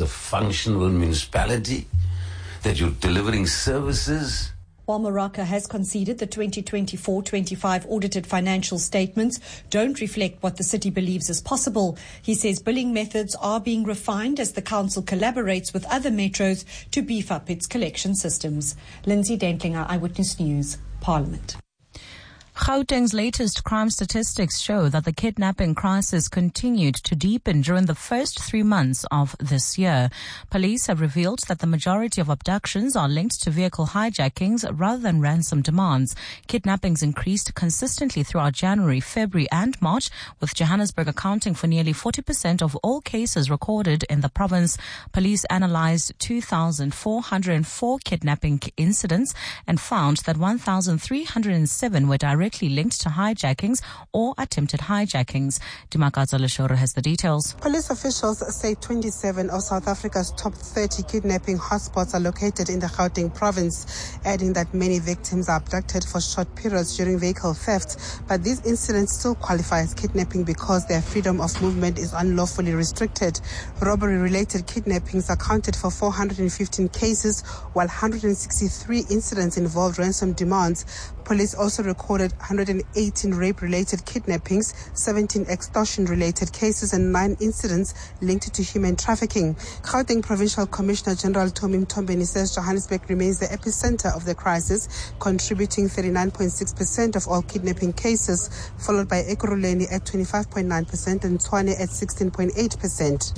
functional municipality, that you're delivering services. While Moraka has conceded the 2024-25 audited financial statements don't reflect what the city believes is possible, he says billing methods are being refined as the council collaborates with other metros to beef up its collection systems. Lindsay Dentlinger, Eyewitness News, Parliament. Gauteng's latest crime statistics show that the kidnapping crisis continued to deepen during the first 3 months of this year. Police have revealed that the majority of abductions are linked to vehicle hijackings rather than ransom demands. Kidnappings increased consistently throughout January, February and March, with Johannesburg accounting for nearly 40% of all cases recorded in the province. Police analyzed 2,404 kidnapping incidents and found that 1,307 were directly linked to hijackings or attempted hijackings. Dimakatso Leshoro has the details. Police officials say 27 of South Africa's top 30 kidnapping hotspots are located in the Gauteng province, adding that many victims are abducted for short periods during vehicle thefts. But these incidents still qualify as kidnapping because their freedom of movement is unlawfully restricted. Robbery-related kidnappings accounted for 415 cases, while 163 incidents involved ransom demands. Police also recorded 118 rape-related kidnappings, 17 extortion-related cases and 9 incidents linked to human trafficking. Gauteng Provincial Commissioner General Tommy Mtombeni says Johannesburg remains the epicenter of the crisis, contributing 39.6% of all kidnapping cases, followed by Ekurhuleni at 25.9% and Tshwane at 16.8%.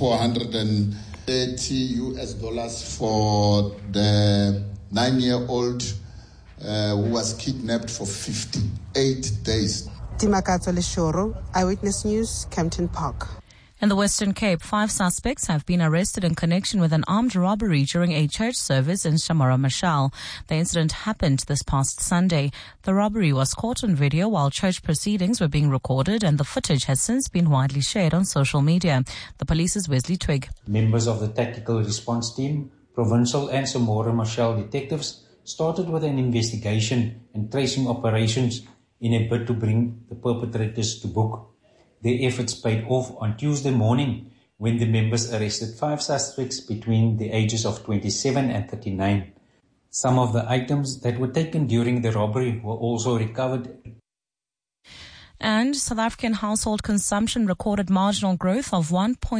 $430 for the 9-year-old who was kidnapped for 58 days. Dimakatso Leshoro, Eyewitness News, Kempton Park. In the Western Cape, 5 suspects have been arrested in connection with an armed robbery during a church service in Shamara Machel. The incident happened this past Sunday. The robbery was caught on video while church proceedings were being recorded, and the footage has since been widely shared on social media. The police's Wesley Twig. Members of the Tactical Response Team, Provincial and Shamara Machel detectives started with an investigation and tracing operations in a bid to bring the perpetrators to book. Their efforts paid off on Tuesday morning when the members arrested 5 suspects between the ages of 27 and 39. Some of the items that were taken during the robbery were also recovered. And South African household consumption recorded marginal growth of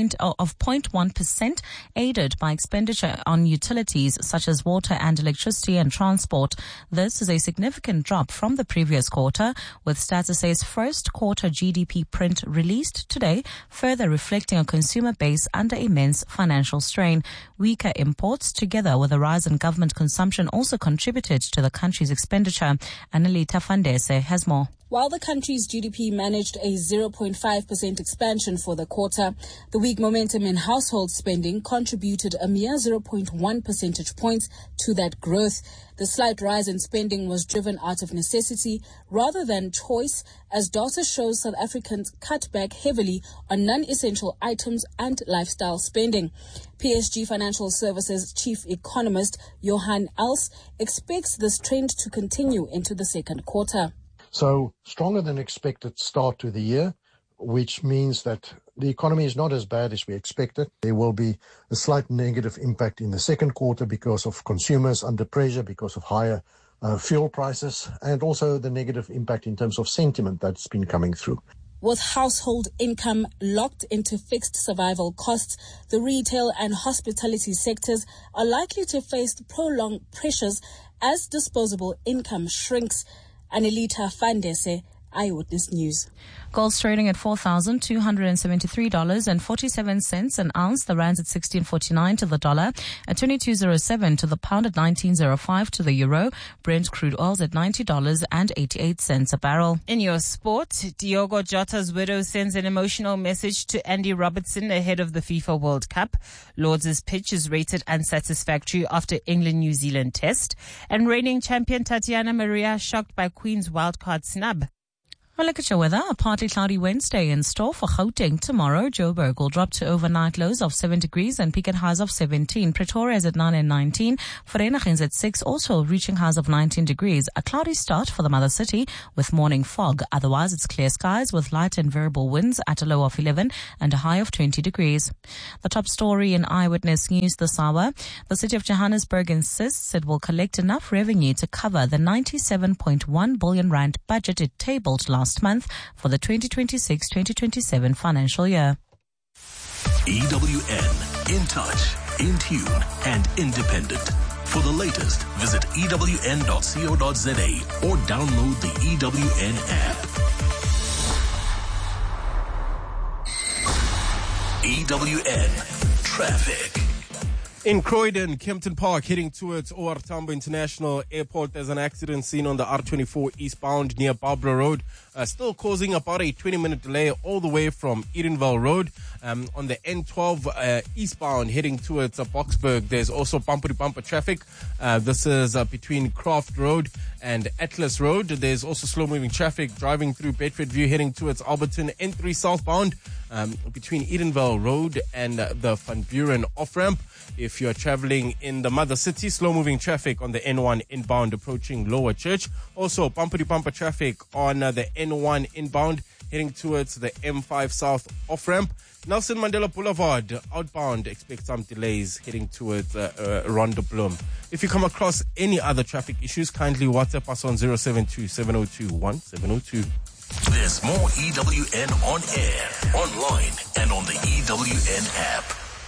0.1%, aided by expenditure on utilities such as water and electricity and transport. This is a significant drop from the previous quarter, with Stats SA's first quarter GDP print released today, further reflecting a consumer base under immense financial strain. Weaker imports, together with a rise in government consumption, also contributed to the country's expenditure. Annalita Fandese has more. While the country's GDP managed a 0.5% expansion for the quarter, the weak momentum in household spending contributed a mere 0.1 percentage points to that growth. The slight rise in spending was driven out of necessity rather than choice, as data shows South Africans cut back heavily on non-essential items and lifestyle spending. PSG Financial Services Chief Economist Johan Els expects this trend to continue into the second quarter. So stronger than expected start to the year, which means that the economy is not as bad as we expected. There will be a slight negative impact in the second quarter because of consumers under pressure, because of higher fuel prices, and also the negative impact in terms of sentiment that's been coming through. With household income locked into fixed survival costs, the retail and hospitality sectors are likely to face prolonged pressures as disposable income shrinks. Anelita Fandese, Eyewitness News. Gold's trading at $4,273.47 an ounce. The rand's at 16.49 to the dollar, at 22.07 to the pound, at 19.05 to the euro. Brent crude oil's at $90.88 a barrel. In your sport, Diogo Jota's widow sends an emotional message to Andy Robertson ahead of the FIFA World Cup. Lords' pitch is rated unsatisfactory after England-New Zealand test. And reigning champion Tatiana Maria shocked by Queen's wildcard snub. Well, look at your weather. A partly cloudy Wednesday in store for Gauteng tomorrow. Joburg will drop to overnight lows of 7 degrees and peak at highs of 17. Pretoria is at 9 and 19. Vereeniging is at 6, also reaching highs of 19 degrees. A cloudy start for the mother city with morning fog. Otherwise, it's clear skies with light and variable winds at a low of 11 and a high of 20 degrees. The top story in Eyewitness News this hour. The city of Johannesburg insists it will collect enough revenue to cover the 97.1 billion rand budget it tabled last month for the 2026-2027 financial year. EWN, in touch, in tune, and independent. For the latest, visit ewn.co.za or download the EWN app. EWN Traffic. In Croydon, Kempton Park, heading towards OR Tambo International Airport, there's an accident seen on the R24 eastbound near Barbara Road, still causing about a 20-minute delay all the way from Edenvale Road. On the N12 eastbound, heading towards Boksburg, there's also bumper-to-bumper traffic. This is between Craft Road and Atlas Road. There's also slow-moving traffic driving through Bedfordview, heading towards Alberton. N3 southbound, between Edenvale Road and the Van Buren off-ramp. If you're traveling in the mother city, slow-moving traffic on the N1 inbound approaching Lower Church. Also, bumper-to-bumper traffic on the N1 inbound heading towards the M5 South off-ramp. Nelson Mandela Boulevard outbound, expect some delays heading towards Rhonda Bloom. If you come across any other traffic issues, kindly WhatsApp us on 072-702-1702. There's more EWN on air, online, and on the EWN app.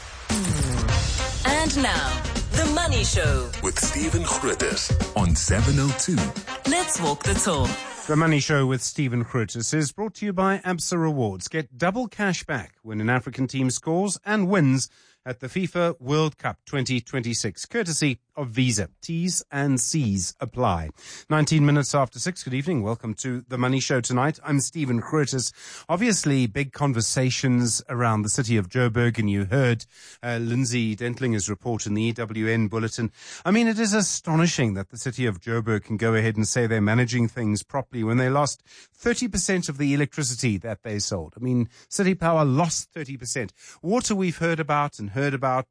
And now, The Money Show with Stephen Grootes on 702. Let's walk the talk. The Money Show with Stephen Grootes is brought to you by ABSA Rewards. Get double cash back when an African team scores and wins at the FIFA World Cup 2026, courtesy of Visa. T's and C's apply. 19 minutes after 6. Good evening. Welcome to The Money Show tonight. I'm Stephen Grootes. Obviously, big conversations around the city of Joburg, and you heard Lindsay Dentlinger's report in the EWN bulletin. I mean, it is astonishing that the city of Joburg can go ahead and say they're managing things properly when they lost 30% of the electricity that they sold. I mean, City Power lost 30%. Water we've heard about and heard about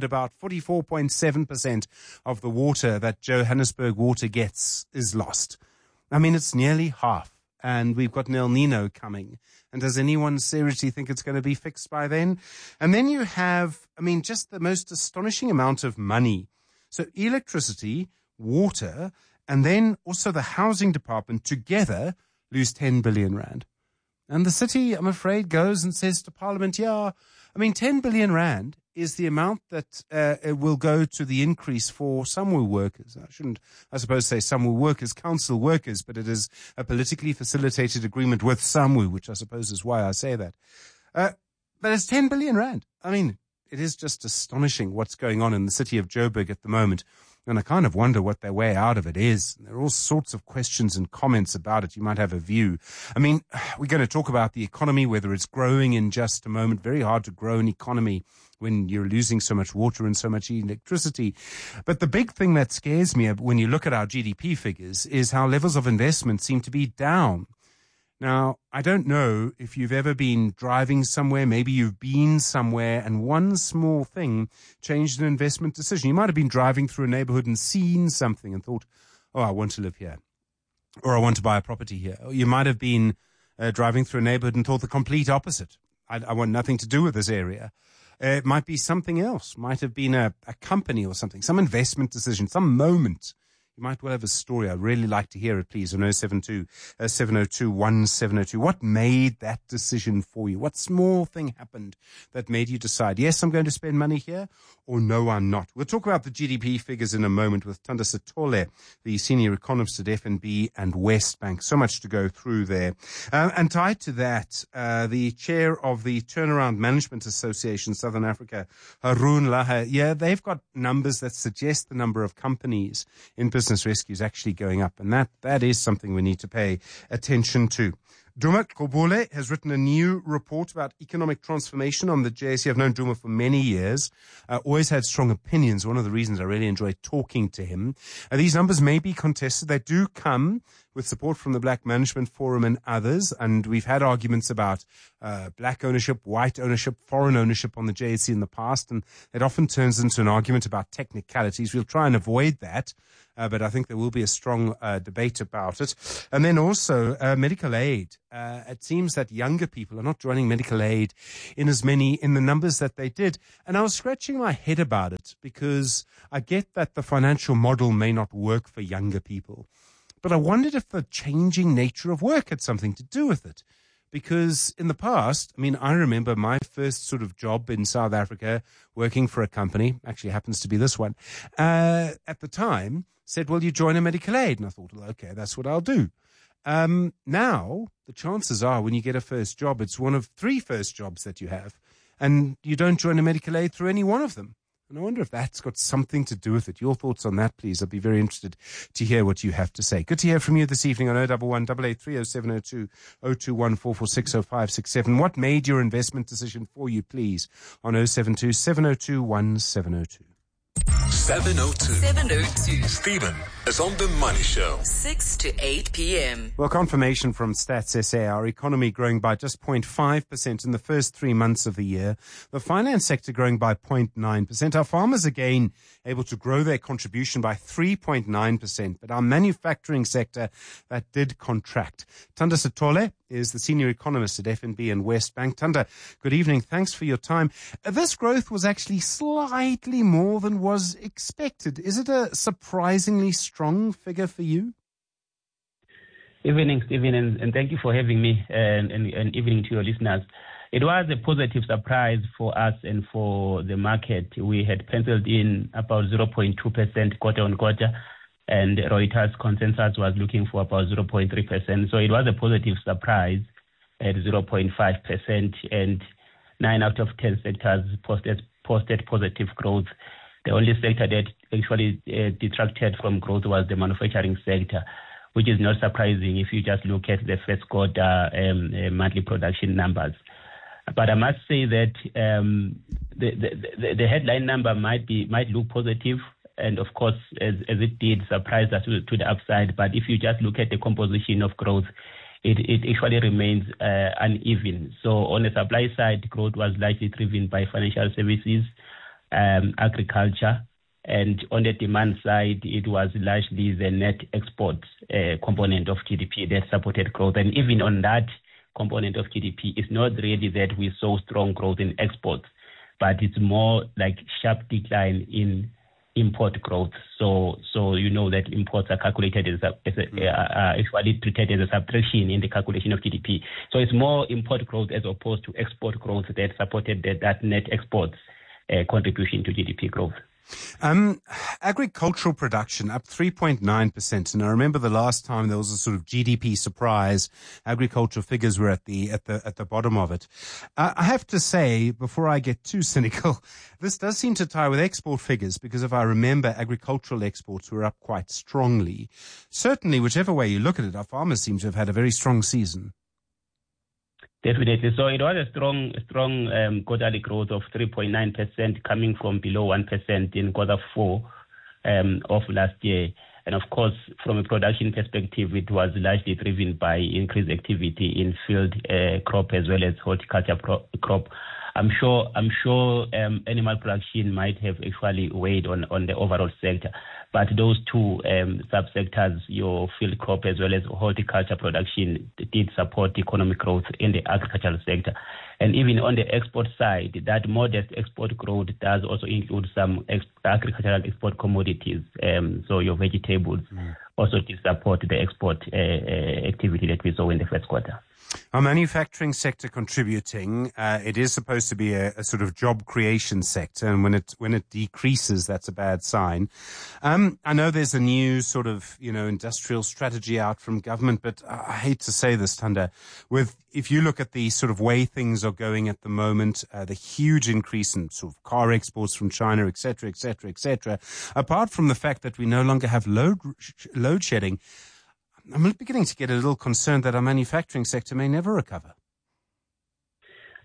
44.7% of the water that Johannesburg Water gets is lost. I mean, it's nearly half, and we've got an El Nino coming. And does anyone seriously think it's going to be fixed by then? And then you have, I mean, just the most astonishing amount of money. So electricity, water, and then also the housing department together lose 10 billion rand. And the city, I'm afraid, goes and says to Parliament, 10 billion rand is the amount that it will go to the increase for SAMWU workers. I shouldn't, I suppose, say SAMWU workers, council workers, but it is a politically facilitated agreement with SAMWU, which I suppose is why I say that. But it's 10 billion rand. I mean, it is just astonishing what's going on in the city of Joburg at the moment. And I kind of wonder what their way out of it is. There are all sorts of questions and comments about it. You might have a view. I mean, we're going to talk about the economy, whether it's growing in just a moment. Very hard to grow an economy when you're losing so much water and so much electricity. But the big thing that scares me when you look at our GDP figures is how levels of investment seem to be down. Now, I don't know if you've ever been driving somewhere, maybe you've been somewhere, and one small thing changed an investment decision. You might have been driving through a neighborhood and seen something and thought, oh, I want to live here, or I want to buy a property here. Or you might have been driving through a neighborhood and thought the complete opposite. I want nothing to do with this area. It might be something else. Might have been a company or something, some investment decision, some moment. You might well have a story. I'd really like to hear it, please, on 072-702-1702. What made that decision for you? What small thing happened that made you decide, yes, I'm going to spend money here, or no, I'm not? We'll talk about the GDP figures in a moment with Thanda Sithole, the senior economist at FNB and Westbank. So much to go through there. And tied to that, the chair of the Turnaround Management Association, Southern Africa, Haroon Lahe, they've got numbers that suggest the number of companies in business rescue is actually going up, and that is something we need to pay attention to. Duma Kobole has written a new report about economic transformation on the JSE. I've known Duma for many years, always had strong opinions. One of the reasons I really enjoy talking to him. These numbers may be contested. They do come with support from the Black Management Forum and others. And we've had arguments about black ownership, white ownership, foreign ownership on the JSE in the past. And it often turns into an argument about technicalities. We'll try and avoid that. But I think there will be a strong debate about it. And then also medical aid. It seems that younger people are not joining medical aid in the numbers that they did. And I was scratching my head about it because I get that the financial model may not work for younger people. But I wondered if the changing nature of work had something to do with it. Because in the past, I remember my first sort of job in South Africa working for a company, actually happens to be this one, at the time said, well, you join a medical aid. And I thought, well, okay, that's what I'll do. Now, the chances are when you get a first job, it's one of 3 first jobs that you have, and you don't join a medical aid through any one of them. And I wonder if that's got something to do with it. Your thoughts on that, please. I'd be very interested to hear what you have to say. Good to hear from you this evening on 011 883 0702 021 446 0567. What made your investment decision for you, please, on 072 702 1702? 702. Stephen is on The Money Show. 6 to 8 p.m. Well, confirmation from Stats SA, our economy growing by just 0.5% in the first 3 months of the year. The finance sector growing by 0.9%. Our farmers, again, able to grow their contribution by 3.9%. But our manufacturing sector, that did contract. Thanda Sithole is the senior economist at FNB and Westbank. Thanda, good evening. Thanks for your time. This growth was actually slightly more than was expected. Is it a surprisingly strong figure for you? Evening, Stephen, and thank you for having me, and evening to your listeners. It was a positive surprise for us and for the market. We had penciled in about 0.2% quarter on quarter, and Reuters consensus was looking for about 0.3%. So it was a positive surprise at 0.5%, and 9 out of 10 sectors posted positive growth. The only sector that actually detracted from growth was the manufacturing sector, which is not surprising if you just look at the first quarter monthly production numbers. But I must say that the headline number might look positive, and of course, as it did, surprise us to the upside. But if you just look at the composition of growth, it actually remains uneven. So on the supply side, growth was largely driven by financial services, agriculture, and on the demand side, it was largely the net export component of GDP that supported growth. And even on that component of GDP, it's not really that we saw strong growth in exports, but it's more like sharp decline in import growth. So you know that imports are calculated as actually treated as a subtraction in the calculation of GDP. So it's more import growth as opposed to export growth that supported that net exports contribution to GDP growth. Agricultural production up 3.9%, and I remember the last time there was a sort of GDP surprise. Agricultural figures were at the bottom of it. I have to say, before I get too cynical, this does seem to tie with export figures, because if I remember, agricultural exports were up quite strongly. Certainly, whichever way you look at it, our farmers seem to have had a very strong season. Definitely. So it was a strong quarterly growth of 3.9% coming from below 1% in quarter 4 of last year. And of course, from a production perspective, it was largely driven by increased activity in field crop as well as horticulture crop. I'm sure animal production might have actually weighed on the overall sector. But those two subsectors, your field crop as well as horticulture production, did support economic growth in the agricultural sector. And even on the export side, that modest export growth does also include some agricultural export commodities. So your vegetables also did support the export activity that we saw in the first quarter. Our manufacturing sector contributing, it is supposed to be a sort of job creation sector, and when it decreases, that's a bad sign. I know there's a new sort of, industrial strategy out from government, but I hate to say this, Thanda, if you look at the sort of way things are going at the moment, the huge increase in sort of car exports from China, et cetera, et cetera, et cetera, apart from the fact that we no longer have load shedding, I'm beginning to get a little concerned that our manufacturing sector may never recover.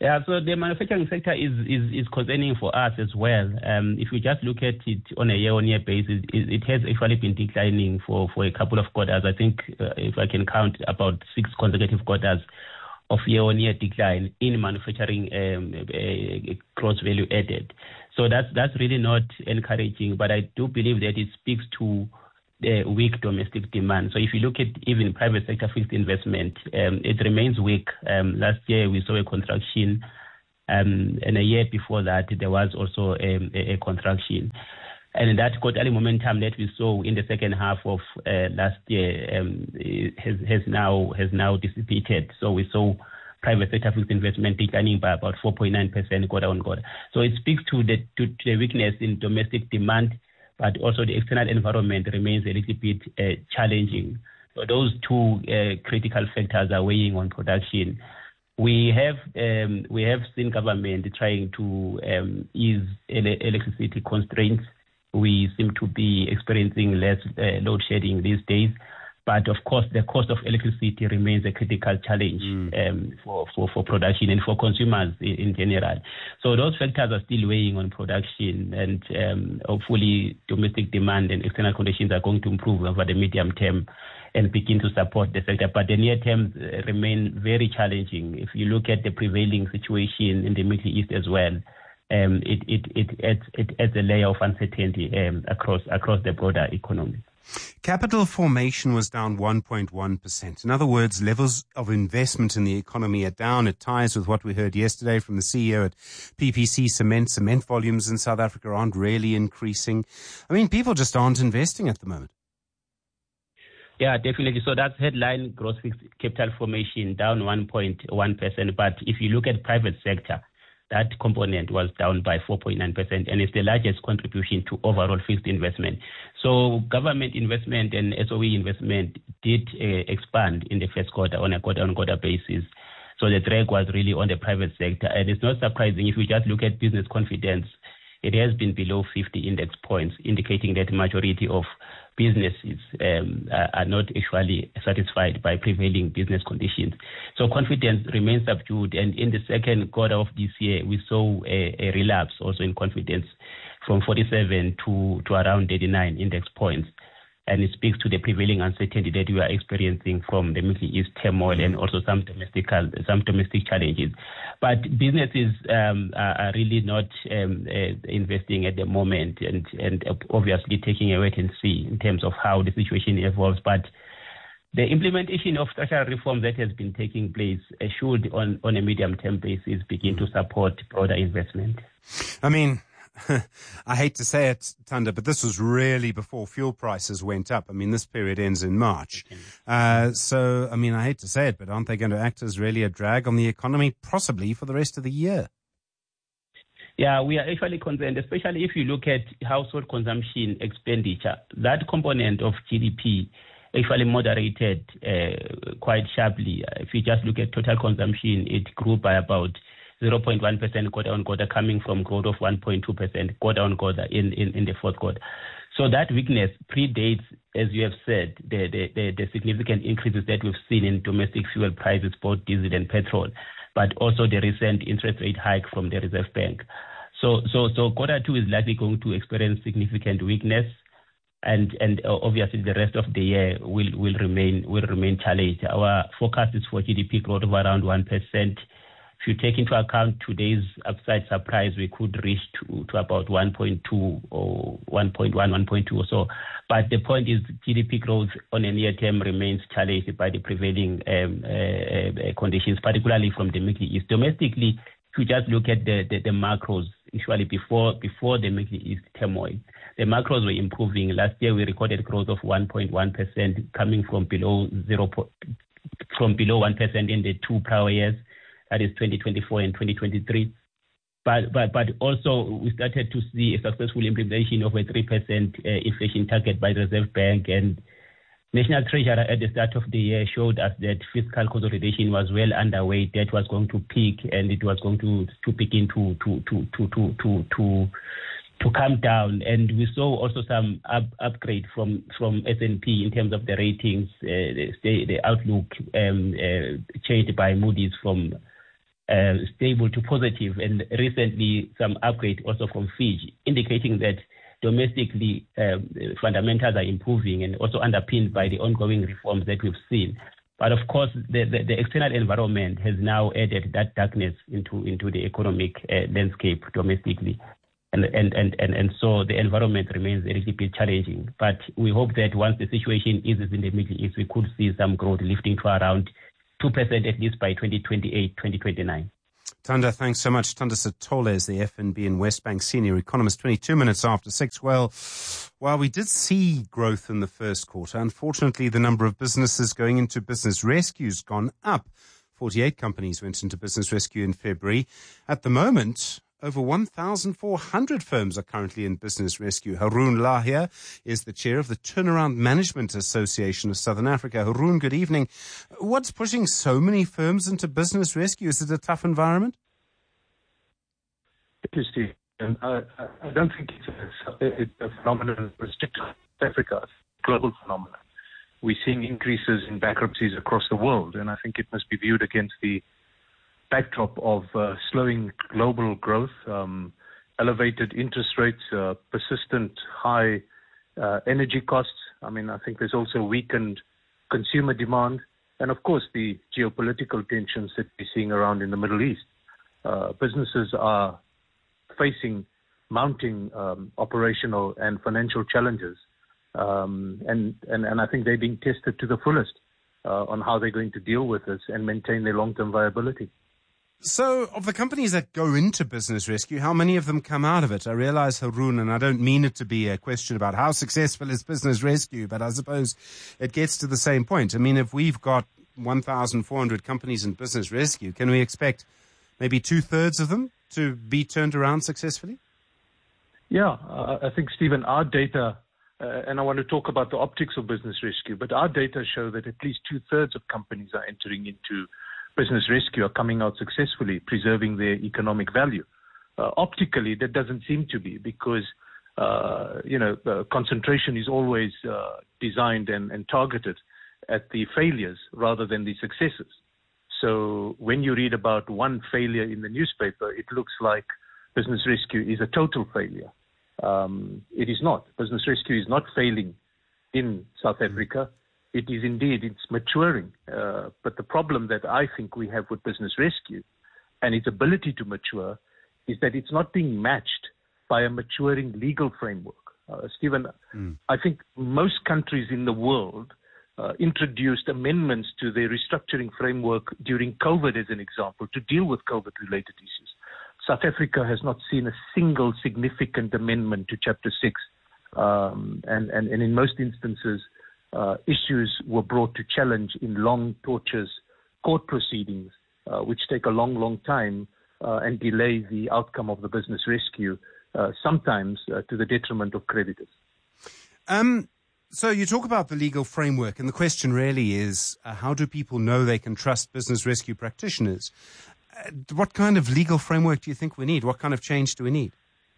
Yeah, so the manufacturing sector is concerning for us as well. If you just look at it on a year-on-year basis, it has actually been declining for a couple of quarters. I think if I can count about 6 consecutive quarters of year-on-year decline in manufacturing gross value added. So that's really not encouraging, but I do believe that it speaks to the weak domestic demand. So if you look at even private sector fixed investment, it remains weak. Last year we saw a contraction, and a year before that there was also a contraction. And that quarterly momentum that we saw in the second half of last year has now dissipated. So we saw private sector fixed investment declining by about 4.9% quarter on quarter. So it speaks to the weakness in domestic demand, but also the external environment remains a little bit challenging. So those two critical factors are weighing on production. We have seen government trying to ease electricity constraints. We seem to be experiencing less load shedding these days. But of course, the cost of electricity remains a critical challenge for production and for consumers in general. So those factors are still weighing on production, and hopefully domestic demand and external conditions are going to improve over the medium term and begin to support the sector. But the near term remain very challenging. If you look at the prevailing situation in the Middle East as well, it adds a layer of uncertainty across the broader economy. Capital formation was down 1.1%. In other words, levels of investment in the economy are down. It ties with what we heard yesterday from the CEO at PPC Cement. Cement volumes in South Africa aren't really increasing. I mean, people just aren't investing at the moment. Yeah, definitely. So that's headline gross fixed capital formation down 1.1%. But if you look at private sector, that component was down by 4.9%, and it's the largest contribution to overall fixed investment. So government investment and SOE investment did expand in the first quarter on a quarter-on-quarter basis. So the drag was really on the private sector. And it's not surprising if we just look at business confidence. It has been below 50 index points, indicating that the majority of businesses are not actually satisfied by prevailing business conditions. So confidence remains subdued. And in the second quarter of this year, we saw a relapse also in confidence from 47 to around 89 index points. And it speaks to the prevailing uncertainty that we are experiencing from the Middle East turmoil and also some domestic challenges. But businesses are really not investing at the moment, and obviously taking a wait and see in terms of how the situation evolves. But the implementation of structural reform that has been taking place should, on a medium-term basis, begin to support broader investment. I mean, I hate to say it, Thanda, but this was really before fuel prices went up. I mean, this period ends in March. So, I mean, I hate to say it, but aren't they going to act as really a drag on the economy, possibly for the rest of the year? Yeah, we are actually concerned, especially if you look at household consumption expenditure. That component of GDP actually moderated quite sharply. If you just look at total consumption, it grew by about 0.1% quarter-on-quarter, coming from growth of 1.2% quarter-on-quarter in the fourth quarter. So that weakness predates, as you have said, the significant increases that we've seen in domestic fuel prices, both diesel and petrol, but also the recent interest rate hike from the Reserve Bank. So quarter two is likely going to experience significant weakness, and obviously the rest of the year will remain challenged. Our forecast is for GDP growth of around 1%. If you take into account today's upside surprise, we could reach to about 1.2 or 1.1, 1.2 or so. But the point is GDP growth on a near term remains challenged by the prevailing conditions, particularly from the Middle East. Domestically, if you just look at the macros, usually before the Middle East turmoil, the macros were improving. Last year, we recorded growth of 1.1%, coming from below 1% in the two prior years. That is 2024 and 2023. But also we started to see a successful implementation of a 3% inflation target by the Reserve Bank, and National Treasurer at the start of the year showed us that fiscal consolidation was well underway. Debt was going to peak, and it was going to begin to come down. And we saw also some upgrade from S&P in terms of the ratings. The outlook changed by Moody's from stable to positive, and recently some upgrade also from Fitch, indicating that domestically fundamentals are improving and also underpinned by the ongoing reforms that we've seen. But of course, the external environment has now added that darkness into the economic landscape domestically. And so the environment remains a little bit challenging. But we hope that once the situation eases in the Middle East, we could see some growth lifting to around 2% at least by 2028, 2029. Tanda, thanks so much. Tanda Sitole is the FNB and Westbank senior economist. 22 minutes after 6. Well, while we did see growth in the first quarter, unfortunately, the number of businesses going into business rescues gone up. 48 companies went into business rescue in February. At the moment, over 1,400 firms are currently in business rescue. Haroon Lahia is the chair of the Turnaround Management Association of Southern Africa. Haroon, good evening. What's pushing so many firms into business rescue? Is it a tough environment? It is, Steve. I don't think it's a phenomenon restricted to South Africa. It's a global phenomenon. We're seeing increases in bankruptcies across the world, and I think it must be viewed against the backdrop of slowing global growth, elevated interest rates, persistent high energy costs. I think there's also weakened consumer demand, and of course the geopolitical tensions that we're seeing around in the Middle East. Businesses are facing mounting operational and financial challenges, and I think they're being tested to the fullest on how they're going to deal with this and maintain their long-term viability. So, of the companies that go into business rescue, how many of them come out of it? I realize, Haroon, and I don't mean it to be a question about how successful is business rescue, but I suppose it gets to the same point. If we've got 1,400 companies in business rescue, can we expect maybe 2/3 of them to be turned around successfully? Yeah, I think, Stephen, our data, and I want to talk about the optics of business rescue, but our data show that at least 2/3 of companies are entering into business rescue are coming out successfully, preserving their economic value. Optically, that doesn't seem to be because, concentration is always designed and targeted at the failures rather than the successes. So when you read about one failure in the newspaper, it looks like business rescue is a total failure. It is not. Business rescue is not failing in South Africa. It is indeed, it's maturing. But the problem that I think we have with business rescue and its ability to mature is that it's not being matched by a maturing legal framework. Stephen, I think most countries in the world introduced amendments to their restructuring framework during COVID, as an example, to deal with COVID-related issues. South Africa has not seen a single significant amendment to Chapter 6. And in most instances, issues were brought to challenge in long, tortuous court proceedings, which take a long, long time and delay the outcome of the business rescue, sometimes to the detriment of creditors. So you talk about the legal framework, and the question really is, how do people know they can trust business rescue practitioners? What kind of legal framework do you think we need? What kind of change do we need?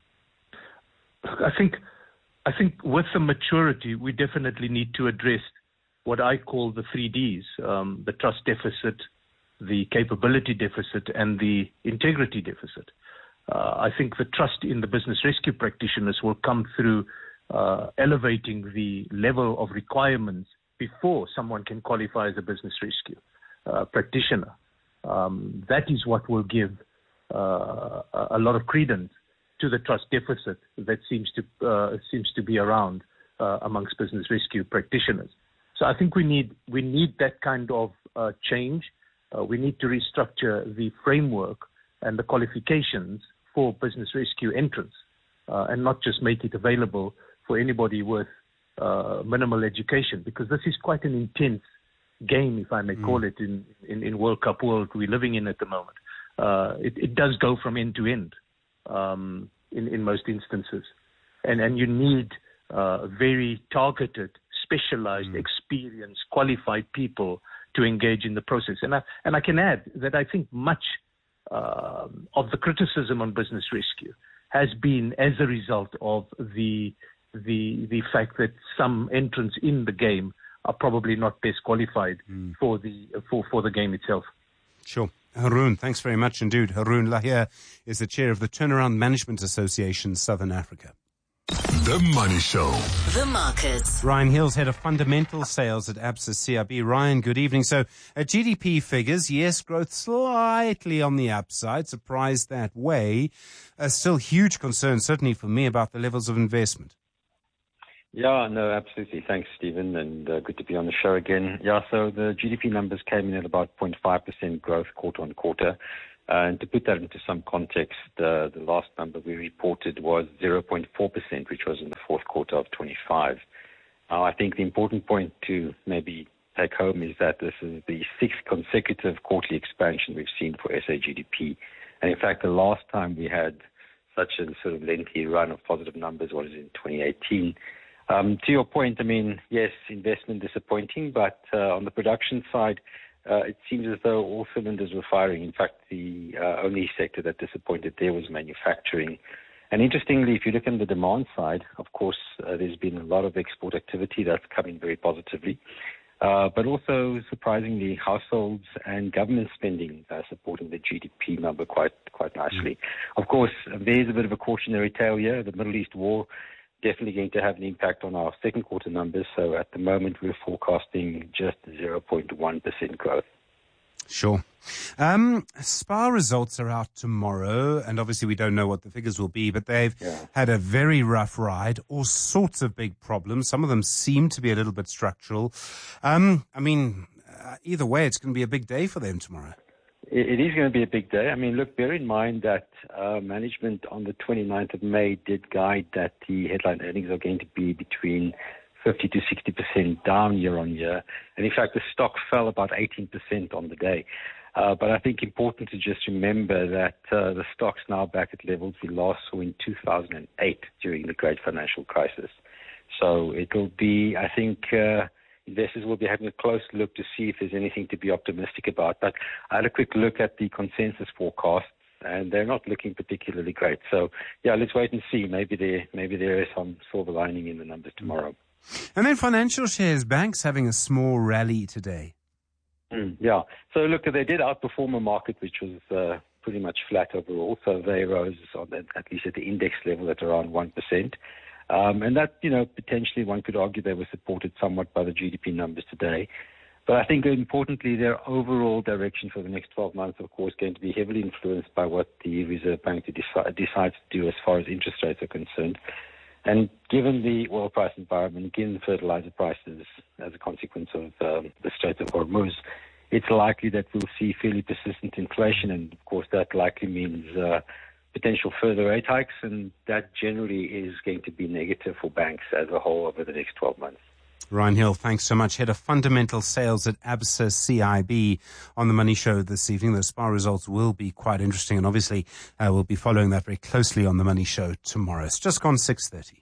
I think with the maturity, we definitely need to address what I call the 3Ds, the trust deficit, the capability deficit, and the integrity deficit. I think the trust in the business rescue practitioners will come through elevating the level of requirements before someone can qualify as a business rescue practitioner. That is what will give a lot of credence to the trust deficit that seems to be around amongst business rescue practitioners. So I think we need that kind of change. We need to restructure the framework and the qualifications for business rescue entrants, and not just make it available for anybody with minimal education, because this is quite an intense game, if I may call it, in World Cup world we're living in at the moment. It does go from end to end. In most instances. And you need very targeted, specialized, experienced, qualified people to engage in the process. And I can add that I think much of the criticism on business rescue has been as a result of the fact that some entrants in the game are probably not best qualified for the game itself. Sure. Haroon, thanks very much indeed. Haroon Lahir is the chair of the Turnaround Management Association, Southern Africa. The Money Show. The markets. Ryan Hill's head of fundamental sales at Absa CIB. Ryan, good evening. So, GDP figures, yes, growth slightly on the upside, surprised that way. Still huge concern, certainly for me, about the levels of investment. Yeah, no, absolutely. Thanks, Stephen, and good to be on the show again. Yeah, so the GDP numbers came in at about 0.5% growth quarter on quarter. And to put that into some context, the last number we reported was 0.4%, which was in the fourth quarter of 25. I think the important point to maybe take home is that this is the sixth consecutive quarterly expansion we've seen for SA GDP. And in fact, the last time we had such a sort of lengthy run of positive numbers was in 2018. To your point, I mean, yes, investment disappointing, but on the production side, it seems as though all cylinders were firing. In fact, the only sector that disappointed there was manufacturing. And interestingly, if you look at the demand side, of course, there's been a lot of export activity that's coming very positively. But also, surprisingly, households and government spending supporting the GDP number quite nicely. Of course, there's a bit of a cautionary tale here. The Middle East war definitely going to have an impact on our second quarter numbers. So at the moment, we're forecasting just 0.1% growth. Sure. SPAR results are out tomorrow, and obviously we don't know what the figures will be, but they've had a very rough ride, all sorts of big problems. Some of them seem to be a little bit structural. Either way, it's going to be a big day for them tomorrow. It is going to be a big day. I mean, look, bear in mind that management on the 29th of May did guide that the headline earnings are going to be between 50 to 60% down year on year. And in fact, the stock fell about 18% on the day. But I think important to just remember that the stock's now back at levels we last saw in 2008 during the great financial crisis. So it'll be, I think, investors will be having a close look to see if there's anything to be optimistic about. But I had a quick look at the consensus forecasts, and they're not looking particularly great. So, yeah, let's wait and see. Maybe there is some silver lining in the numbers tomorrow. And then financial shares, banks having a small rally today. Yeah. So, look, they did outperform a market which was pretty much flat overall. So they rose, at least at the index level, at around 1%. And that, potentially one could argue they were supported somewhat by the GDP numbers today. But I think importantly, their overall direction for the next 12 months, of course, going to be heavily influenced by what the Reserve Bank decides to do as far as interest rates are concerned. And given the oil price environment, given the fertilizer prices as a consequence of the Strait of Hormuz, it's likely that we'll see fairly persistent inflation. And, of course, that likely means potential further rate hikes, and that generally is going to be negative for banks as a whole over the next 12 months. Ryan Hill, thanks so much. Head of fundamental sales at Absa CIB on the Money Show this evening. The SPAR results will be quite interesting, and obviously we'll be following that very closely on the Money Show tomorrow. It's just gone 6:30.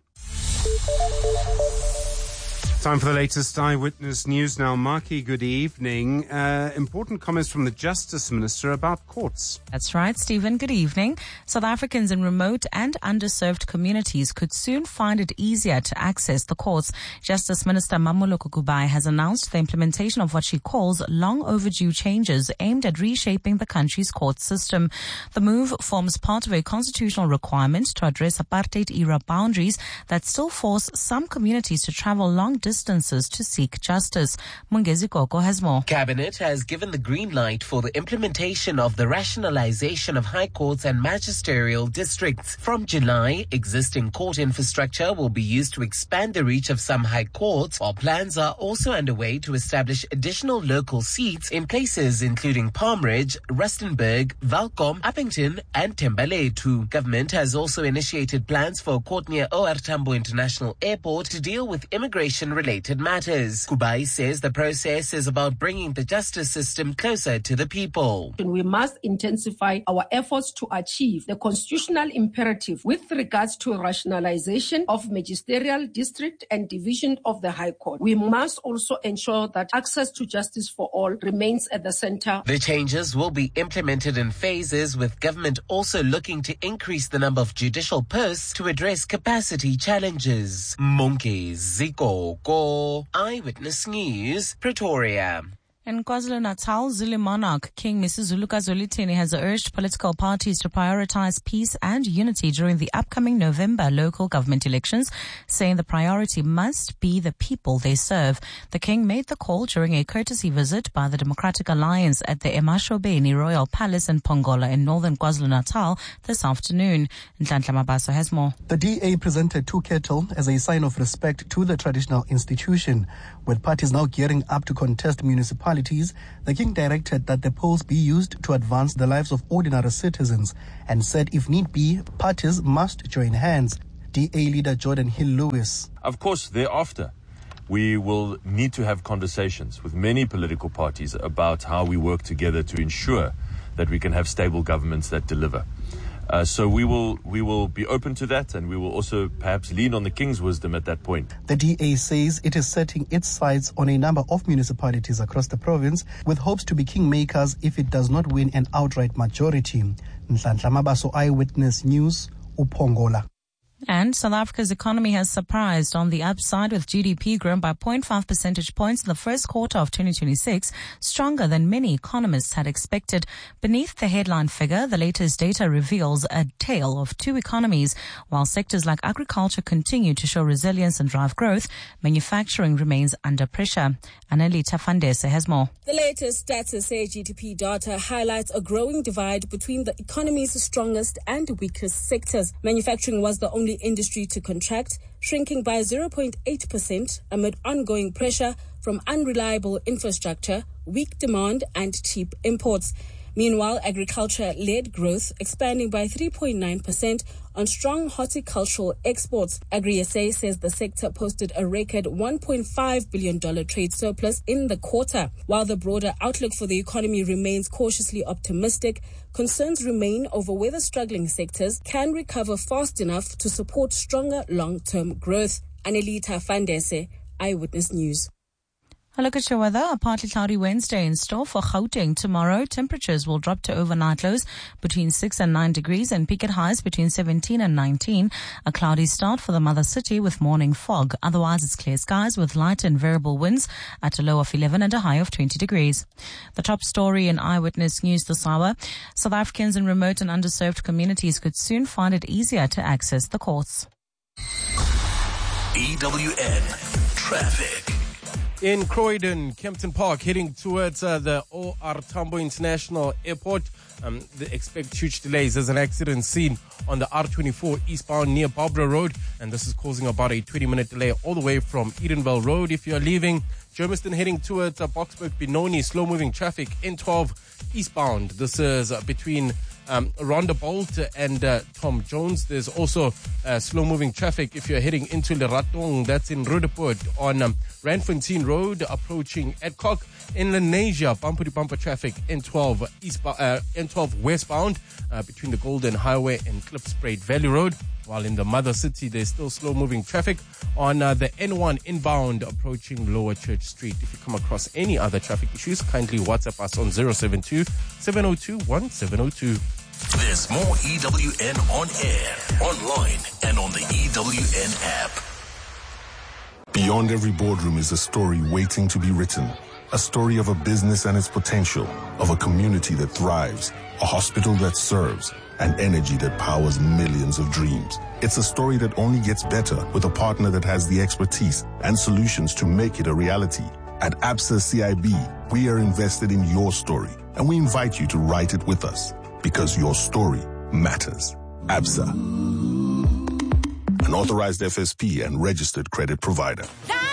Time for the latest Eyewitness News now. Marky, good evening. Important comments from the Justice Minister about courts. That's right, Stephen. Good evening. South Africans in remote and underserved communities could soon find it easier to access the courts. Justice Minister Mamoloko Kubai has announced the implementation of what she calls long overdue changes aimed at reshaping the country's court system. The move forms part of a constitutional requirement to address apartheid-era boundaries that still force some communities to travel long distances to seek justice. Mungezi Koko has more. Cabinet has given the green light for the implementation of the rationalization of high courts and magisterial districts. From July, existing court infrastructure will be used to expand the reach of some high courts, while plans are also underway to establish additional local seats in places including Palm Ridge, Rustenburg, Valcom, Uppington and Thembalethu. Government has also initiated plans for a court near OR Tambo International Airport to deal with immigration-related matters. Kubai says the process is about bringing the justice system closer to the people. We must intensify our efforts to achieve the constitutional imperative with regards to rationalization of magisterial district and division of the High Court. We must also ensure that access to justice for all remains at the center. The changes will be implemented in phases, with government also looking to increase the number of judicial posts to address capacity challenges. Mungezi Koko, Eyewitness News, Pretoria. In KwaZulu-Natal, Zulu monarch King Misuzuluka Zwelithini has urged political parties to prioritize peace and unity during the upcoming November local government elections, saying the priority must be the people they serve. The king made the call during a courtesy visit by the Democratic Alliance at the Emashobeni Royal Palace in Pongola in northern KwaZulu-Natal this afternoon. Nhlanhla Mabaso has more. The DA presented 2 cattle as a sign of respect to the traditional institution. With parties now gearing up to contest municipalities, the king directed that the polls be used to advance the lives of ordinary citizens and said if need be, parties must join hands. DA leader Jordan Hill-Lewis. Of course, thereafter, we will need to have conversations with many political parties about how we work together to ensure that we can have stable governments that deliver. So we will be open to that, and we will also perhaps lean on the king's wisdom at that point. The DA says it is setting its sights on a number of municipalities across the province with hopes to be kingmakers if it does not win an outright majority. Nhlanhla Mabaso, Eyewitness News, Upongola. And South Africa's economy has surprised on the upside, with GDP grown by 0.5 percentage points in the first quarter of 2026, stronger than many economists had expected. Beneath the headline figure, the latest data reveals a tale of 2 economies. While sectors like agriculture continue to show resilience and drive growth, manufacturing remains under pressure. Annelita Fandese has more. The latest Stats SA GDP data highlights a growing divide between the economy's strongest and weakest sectors. Manufacturing was the only industry to contract, shrinking by 0.8% amid ongoing pressure from unreliable infrastructure, weak demand and cheap imports. Meanwhile, agriculture led growth, expanding by 3.9% on strong horticultural exports. AgriSA says the sector posted a record $1.5 billion trade surplus in the quarter. While the broader outlook for the economy remains cautiously optimistic, concerns remain over whether struggling sectors can recover fast enough to support stronger long-term growth. Annelita Fandese, Eyewitness News. A look at your weather. A partly cloudy Wednesday in store for Gauteng. Tomorrow, temperatures will drop to overnight lows between 6 and 9 degrees and peak at highs between 17 and 19. A cloudy start for the mother city with morning fog. Otherwise, it's clear skies with light and variable winds at a low of 11 and a high of 20 degrees. The top story in Eyewitness News this hour: South Africans in remote and underserved communities could soon find it easier to access the courts. EWN Traffic. In Croydon, Kempton Park, heading towards the OR Tambo International Airport. They expect huge delays. There's an accident seen on the R24 eastbound near Barbara Road, and this is causing about a 20-minute delay all the way from Edenvale Road. If you're leaving Germiston heading towards Boksburg Benoni, slow-moving traffic N12 eastbound. This is between Rhonda Bolt and Tom Jones. There's also slow-moving traffic if you're heading into Leratong. That's in Roodepoort on Randfontein Road, approaching Adcock. In Lenasia, bumper-to-bumper traffic N12 westbound between the Golden Highway and Klipspruit Valley Road. While in the mother city, there's still slow-moving traffic on the N1 inbound approaching Lower Church Street. If you come across any other traffic issues, kindly WhatsApp us on 072-702-1702. There's more EWN on air, online, and on the EWN app. Beyond every boardroom is a story waiting to be written. A story of a business and its potential, of a community that thrives, a hospital that serves, and energy that powers millions of dreams. It's a story that only gets better with a partner that has the expertise and solutions to make it a reality. At Absa CIB, we are invested in your story, and we invite you to write it with us, because your story matters. Absa, an authorized FSP and registered credit provider.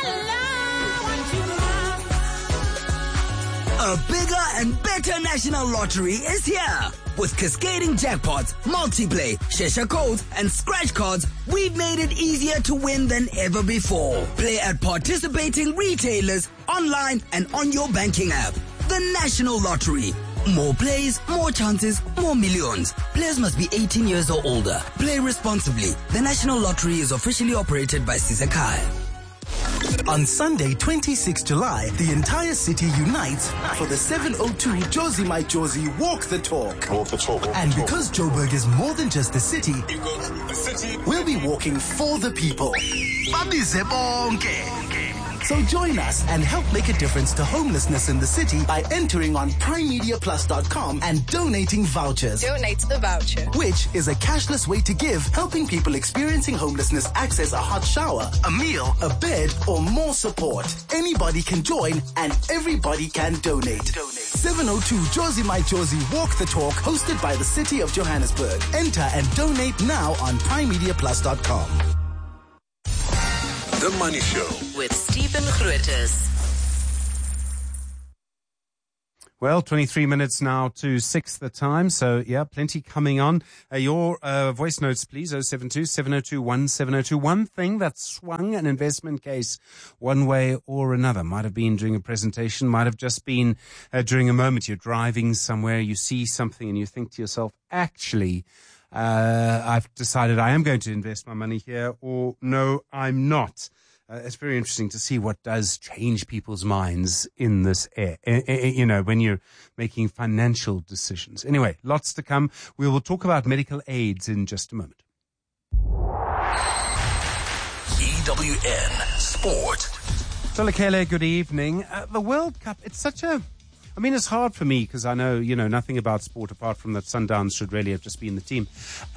A bigger and better national lottery is here. With cascading jackpots, multiplay, Shesha codes, and scratch cards, we've made it easier to win than ever before. Play at participating retailers, online, and on your banking app. The National Lottery. More plays, more chances, more millions. Players must be 18 years or older. Play responsibly. The National Lottery is officially operated by Sisakai. On Sunday, 26 July, the entire city unites for the 702 Josie My Josie Walk the Talk. Walk the talk. And because Joburg is more than just a city, we'll be walking for the people. So join us and help make a difference to homelessness in the city by entering on primemediaplus.com and donating vouchers. Donate the voucher. Which is a cashless way to give, helping people experiencing homelessness access a hot shower, a meal, a bed, or more support. Anybody can join and everybody can donate. 702 Josie My Josie Walk the Talk, hosted by the City of Johannesburg. Enter and donate now on primemediaplus.com. The Money Show with Stephen Grootes. Well, 23 minutes now to 6 the time. So, yeah, plenty coming on. Your voice notes, please, 072-702-1702. One thing that swung an investment case one way or another. Might have been during a presentation, might have just been during a moment. You're driving somewhere, you see something and you think to yourself, actually, I've decided I am going to invest my money here, or no, I'm not. It's very interesting to see what does change people's minds in this when you're making financial decisions. Anyway, lots to come. We will talk about medical aids in just a moment. EWN Sport. So, Lekele, good evening. The World Cup, it's such a... I mean, it's hard for me because I know, nothing about sport apart from that Sundowns should really have just been the team.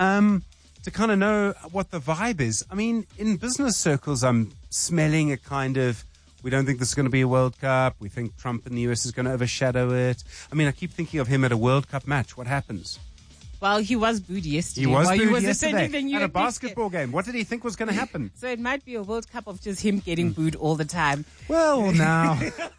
To kind of know what the vibe is. I mean, in business circles, I'm smelling a kind of, we don't think this is going to be a World Cup. We think Trump in the US is going to overshadow it. I mean, I keep thinking of him at a World Cup match. What happens? Well, he was booed yesterday. He was booed yesterday at a basketball game. What did he think was going to happen? So it might be a World Cup of just him getting booed all the time. Well, now...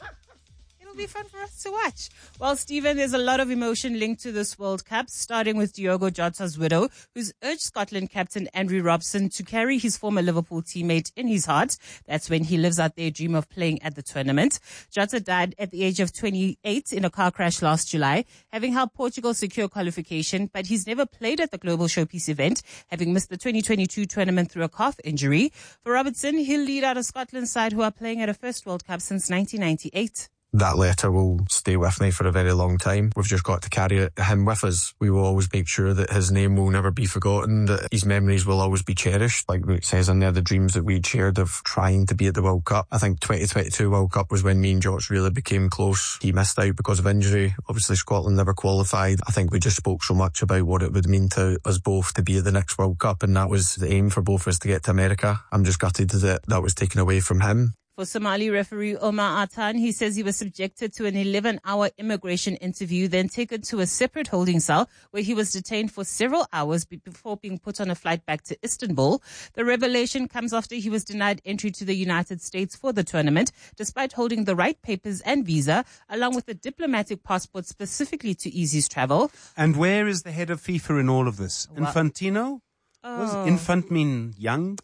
It'll be fun for us to watch. Well, Stephen, there's a lot of emotion linked to this World Cup, starting with Diogo Jota's widow, who's urged Scotland captain Andrew Robson to carry his former Liverpool teammate in his heart. That's when he lives out their dream of playing at the tournament. Jota died at the age of 28 in a car crash last July, having helped Portugal secure qualification, but he's never played at the Global Showpiece event, having missed the 2022 tournament through a calf injury. For Robertson, he'll lead out a Scotland side who are playing at a first World Cup since 1998. That letter will stay with me for a very long time. We've just got to carry him with us. We will always make sure that his name will never be forgotten, that his memories will always be cherished. Like it says in there, the dreams that we'd shared of trying to be at the World Cup. I think 2022 World Cup was when me and Josh really became close. He missed out because of injury. Obviously, Scotland never qualified. I think we just spoke so much about what it would mean to us both to be at the next World Cup, and that was the aim for both of us to get to America. I'm just gutted that that was taken away from him. For Somali referee Omar Atan, he says he was subjected to an 11-hour immigration interview, then taken to a separate holding cell where he was detained for several hours before being put on a flight back to Istanbul. The revelation comes after he was denied entry to the United States for the tournament, despite holding the right papers and visa, along with a diplomatic passport specifically to ease his travel. And where is the head of FIFA in all of this? Infantino? Was infant mean young?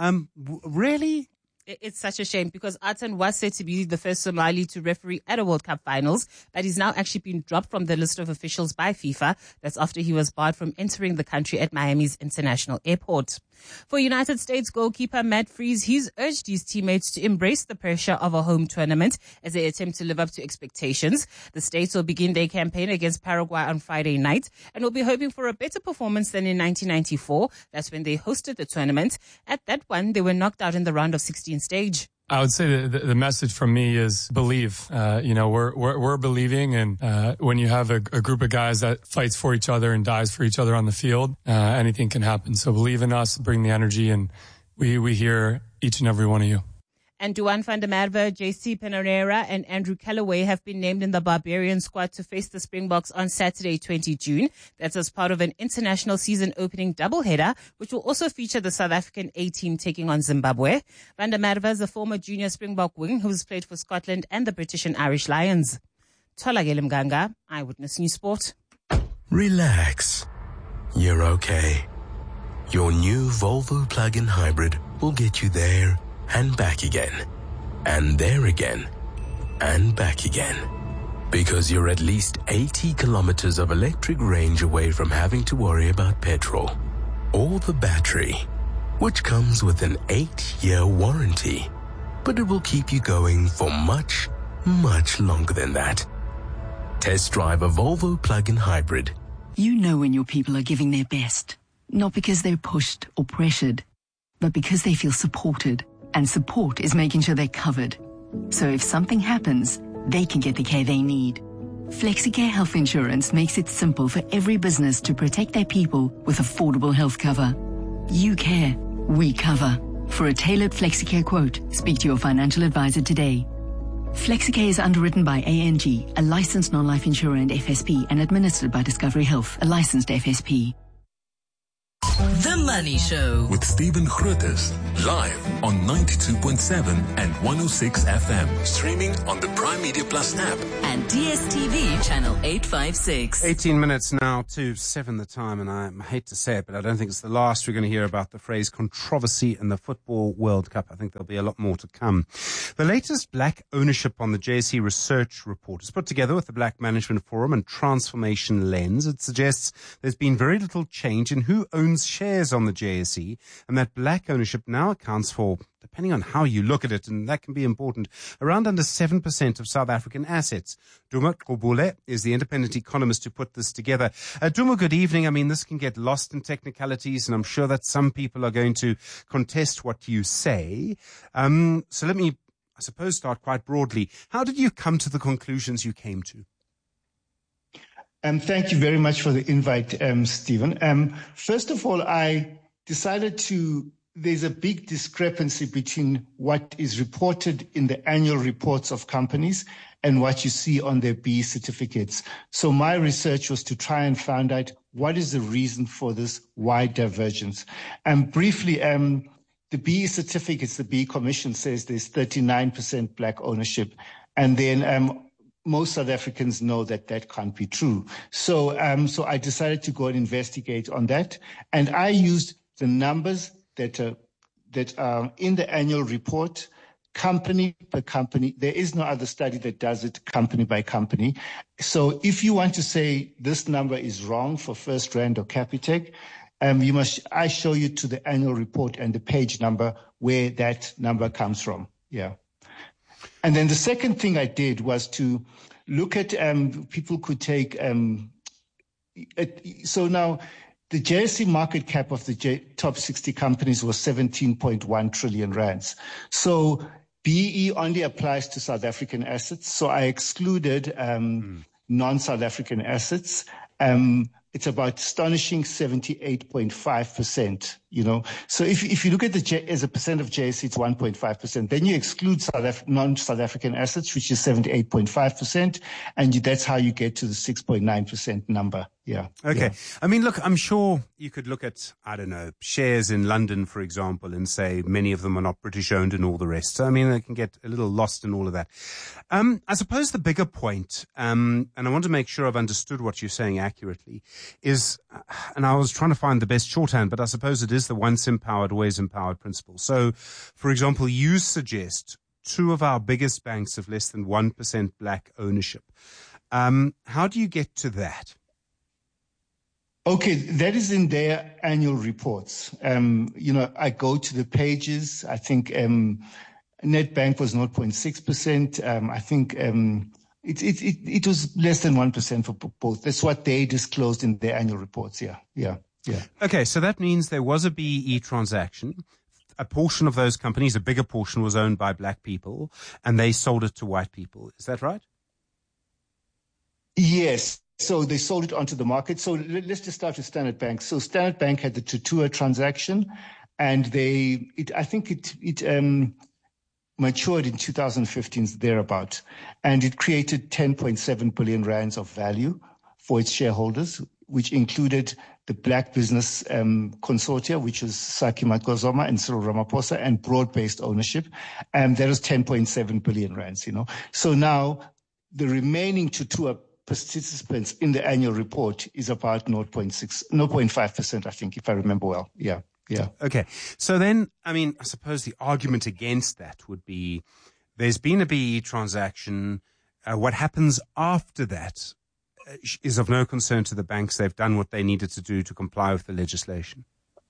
Really? It's such a shame because Atan was said to be the first Somali to referee at a World Cup finals, but he's now actually been dropped from the list of officials by FIFA. That's after he was barred from entering the country at Miami's international airport. For United States goalkeeper Matt Freese, he's urged his teammates to embrace the pressure of a home tournament as they attempt to live up to expectations. The States will begin their campaign against Paraguay on Friday night and will be hoping for a better performance than in 1994. That's when they hosted the tournament. At that one, they were knocked out in the round of 16 stage. I would say the message from me is believe. We're believing, and when you have a group of guys that fights for each other and dies for each other on the field, anything can happen. So believe in us, bring the energy, and we hear each and every one of you. And Duan van der Merwe, JC Pereira and Andrew Callaway have been named in the Barbarian squad to face the Springboks on Saturday, 20 June. That's as part of an international season opening doubleheader, which will also feature the South African A team taking on Zimbabwe. Van der Merwe is a former junior Springbok wing who's played for Scotland and the British and Irish Lions. Tholakele Mganga, Eyewitness News Sport. Relax. You're okay. Your new Volvo plug-in hybrid will get you there and back again, and there again, and back again. Because you're at least 80 kilometers of electric range away from having to worry about petrol or the battery, which comes with an 8-year warranty. But it will keep you going for much, much longer than that. Test drive a Volvo plug-in hybrid. You know when your people are giving their best, not because they're pushed or pressured, but because they feel supported. And support is making sure they're covered. So if something happens, they can get the care they need. FlexiCare Health Insurance makes it simple for every business to protect their people with affordable health cover. You care, we cover. For a tailored FlexiCare quote, speak to your financial advisor today. FlexiCare is underwritten by ANG, a licensed non-life insurer and FSP, and administered by Discovery Health, a licensed FSP. The Money Show with Stephen Grootes, live on 92.7 and 106 FM, streaming on the Prime Media Plus app and DSTV channel 856. 18 minutes now to 7 the time, and I hate to say it, but I don't think it's the last we're going to hear about the phrase controversy in the Football World Cup. I think there'll be a lot more to come. The latest black ownership on the JSE Research Report is put together with the Black Management Forum and Transformation Lens. It suggests there's been very little change in who owns shares on the JSE, and that black ownership now accounts for, depending on how you look at it, and that can be important, around under 7% of South African assets. Duma Qubule is the independent economist who put this together. Duma, good evening. I mean, this can get lost in technicalities, and I'm sure that some people are going to contest what you say. So let me, I suppose, start quite broadly. How did you come to the conclusions you came to? Thank you very much for the invite, Stephen. First of all, I decided there's a big discrepancy between what is reported in the annual reports of companies and what you see on their BE certificates. So my research was to try and find out what is the reason for this wide divergence. Briefly, the BE certificates, the BE Commission says there's 39% black ownership. And then most South Africans know that that can't be true. So I decided to go and investigate on that. And I used the numbers that are in the annual report, company per company. There is no other study that does it company by company. So if you want to say this number is wrong for FirstRand or Capitec, I show you to the annual report and the page number where that number comes from. Yeah. And then the second thing I did was to look at, people could take, so now the JSE market cap of the top 60 companies was 17.1 trillion rands. So BE only applies to South African assets. So I excluded non-South African assets. It's about astonishing 78.5%, you know. So if you look at as a percent of JSE, it's 1.5%. Then you exclude non-South African assets, which is 78.5%. And that's how you get to the 6.9% number. Yeah. Okay. Yeah. I mean, look, I'm sure you could look at, I don't know, shares in London, for example, and say many of them are not British owned and all the rest. So, I mean, they can get a little lost in all of that. I suppose the bigger point, and I want to make sure I've understood what you're saying accurately, is, and I was trying to find the best shorthand, but I suppose it is the once empowered, always empowered principle. So, for example, you suggest two of our biggest banks have less than 1% black ownership. How do you get to that? Okay, that is in their annual reports. I go to the pages. I think Nedbank was 0.6%. I think it was less than 1% for both. That's what they disclosed in their annual reports. Yeah. Okay, so that means there was a BEE transaction. A portion of those companies, a bigger portion, was owned by black people, and they sold it to white people. Is that right? Yes. So they sold it onto the market. So let's just start with Standard Bank. So Standard Bank had the Tutua transaction, and I think it matured in 2015, thereabout, and it created 10.7 billion rands of value for its shareholders, which included the Black Business Consortia, which was Saki Matkosoma and Cyril Ramaphosa, and broad-based ownership. And that was 10.7 billion rands, you know. So now the remaining Tutua participants in the annual report is about 0.5%, I think, if I remember well. Yeah. Okay. So then, I mean, I suppose the argument against that would be there's been a BE transaction. What happens after that is of no concern to the banks. They've done what they needed to do to comply with the legislation.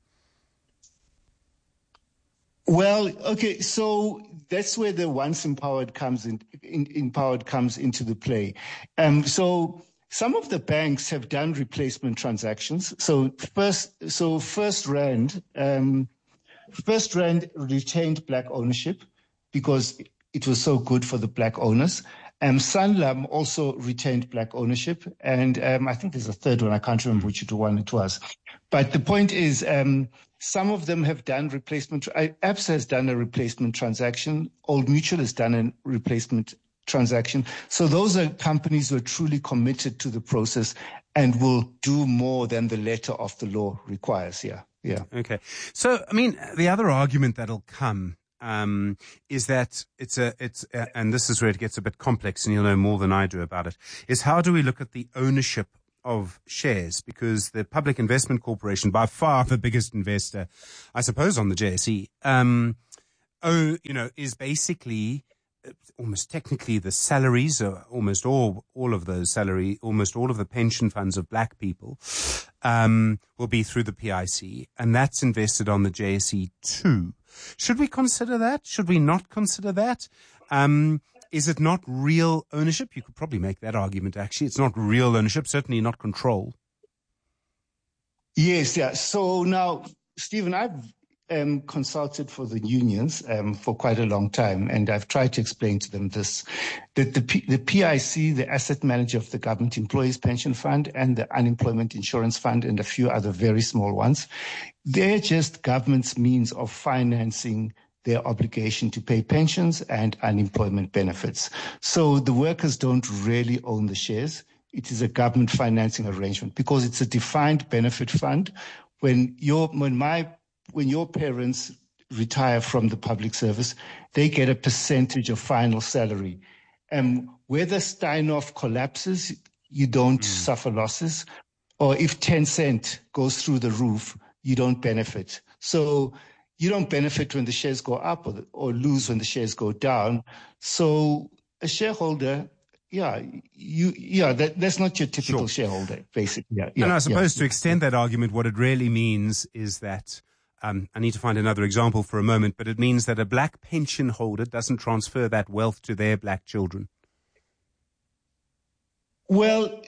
Well, okay, so that's where the once empowered comes into the play. So some of the banks have done replacement transactions. So FirstRand retained black ownership because it was so good for the black owners. Sanlam also retained black ownership. And I think there's a third one. I can't remember which one it was. But the point is, some of them have done replacement. ABSA has done a replacement transaction. Old Mutual has done a replacement transaction. So those are companies who are truly committed to the process and will do more than the letter of the law requires. Yeah. Okay. So, I mean, the other argument that'll come is that and this is where it gets a bit complex, and you'll know more than I do about it, is how do we look at the ownership of shares? Because the Public Investment Corporation, by far the biggest investor, I suppose, on the JSE, is basically almost technically the salaries, or almost all of those almost all of the pension funds of black people will be through the PIC, and that's invested on the JSE too. Should we consider that? Should we not consider that? Is it not real ownership? You could probably make that argument, actually. It's not real ownership, certainly not control. Yes, yeah. So now, Stephen, I've consulted for the unions for quite a long time, and I've tried to explain to them this, that the PIC, the asset manager of the Government Employees Pension Fund and the Unemployment Insurance Fund and a few other very small ones, they're just government's means of financing their obligation to pay pensions and unemployment benefits. So the workers don't really own the shares. It is a government financing arrangement because it's a defined benefit fund. When your parents retire from the public service, they get a percentage of final salary. Whether Steinhoff collapses, you don't suffer losses. Or if Tencent goes through the roof, you don't benefit. So you don't benefit when the shares go up or lose when the shares go down. So a shareholder, that's not your typical shareholder, basically. And I suppose to extend that argument, what it really means is that I need to find another example for a moment, but it means that a black pension holder doesn't transfer that wealth to their black children. Broadly,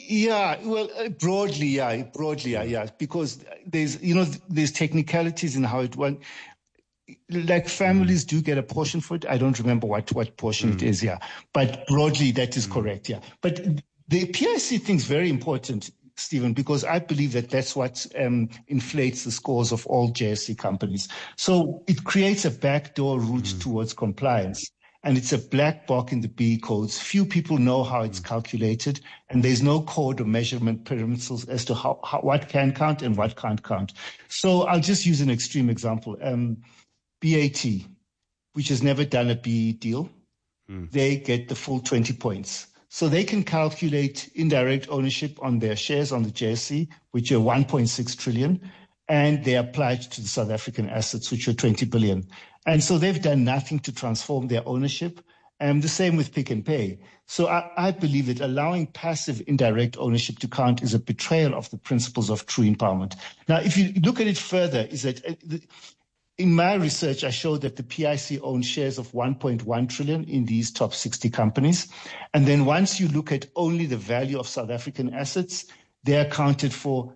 because there's technicalities in how it went. Like families do get a portion for it. I don't remember what portion it is, but broadly that is correct, But the PIC thing is very important, Stephen, because I believe that that's what inflates the scores of all JSE companies. So it creates a backdoor route towards compliance. And it's a black box in the BE codes. Few people know how it's calculated, and there's no code or measurement parameters as to how what can count and what can't count. So I'll just use an extreme example. BAT, which has never done a BE deal, they get the full 20 points. So they can calculate indirect ownership on their shares on the JSE, which are 1.6 trillion, and they apply it to the South African assets, which are 20 billion. And so they've done nothing to transform their ownership. The same with Pick n Pay. So I believe that allowing passive indirect ownership to count is a betrayal of the principles of true empowerment. Now, if you look at it further, is that in my research, I showed that the PIC owns shares of 1.1 trillion in these top 60 companies. And then once you look at only the value of South African assets, they accounted for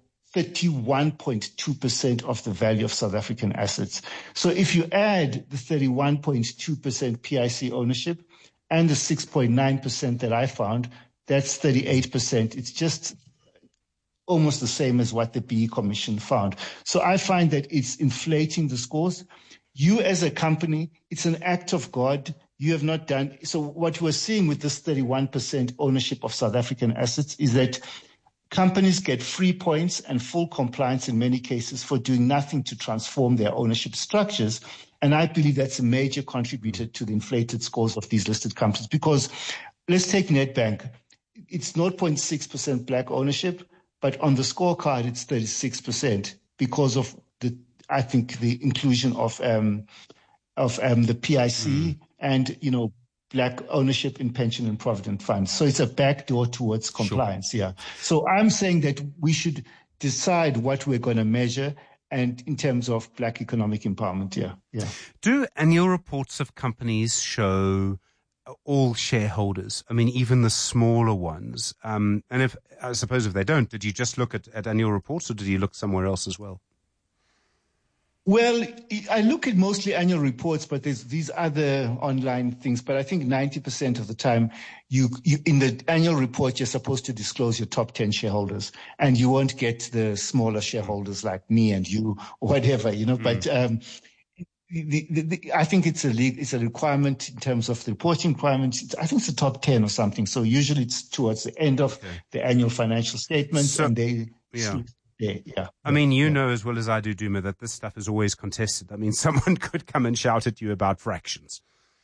31.2% of the value of South African assets. So if you add the 31.2% PIC ownership and the 6.9% that I found, that's 38%. It's just almost the same as what the BE Commission found. So I find that it's inflating the scores. You as a company, it's an act of God. You have not done. So what we're seeing with this 31% ownership of South African assets is that companies get free points and full compliance in many cases for doing nothing to transform their ownership structures. And I believe that's a major contributor to the inflated scores of these listed companies. Because let's take Nedbank. It's 0.6% black ownership, but on the scorecard, it's 36% because of the inclusion of the PIC and, black ownership in pension and provident funds. So it's a backdoor towards compliance. So I'm saying that we should decide what we're going to measure and in terms of black economic empowerment. Do annual reports of companies show all shareholders? I mean, even the smaller ones. And if they don't, did you just look at annual reports or did you look somewhere else as well? Well, I look at mostly annual reports, but there's these other online things. But I think 90% of the time, you in the annual report, you're supposed to disclose your top 10 shareholders, and you won't get the smaller shareholders like me and you or whatever, But I think it's a requirement in terms of the reporting requirements. I think it's the top 10 or something. So usually it's towards the end of the annual financial statements, and they. Yeah. Yeah. I mean, you know as well as I do, Duma, that this stuff is always contested. I mean, someone could come and shout at you about fractions.